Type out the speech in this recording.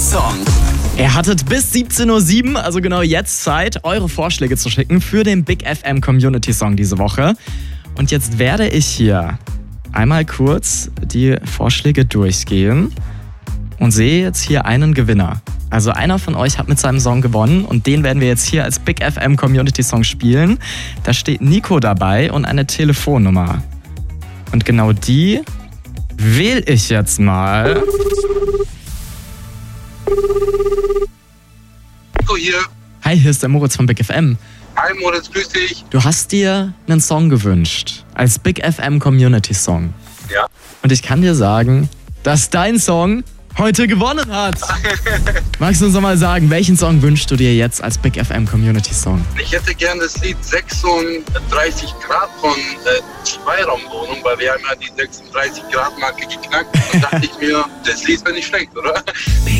Song. Ihr hattet bis 17:07 Uhr, also genau jetzt Zeit, eure Vorschläge zu schicken für den Big FM Community Song diese Woche. Und jetzt werde ich hier einmal kurz die Vorschläge durchgehen und sehe jetzt hier einen Gewinner. Also einer von euch hat mit seinem Song gewonnen und den werden wir jetzt hier als Big FM Community Song spielen. Da steht Nico dabei und eine Telefonnummer. Und genau die wähle ich jetzt mal. Nico hier. Hi, hier ist der Moritz von Big FM. Hi Moritz, grüß dich. Du hast dir einen Song gewünscht als Big FM Community Song. Ja. Und ich kann dir sagen, dass dein Song heute gewonnen hat. Magst du uns noch mal sagen, welchen Song wünschst du dir jetzt als Big FM Community Song? Ich hätte gern das Lied 36 Grad von Zweiraumwohnung, weil wir haben ja die 36 Grad Marke geknackt. Und dachte ich mir, das Lied wäre nicht schlecht, oder?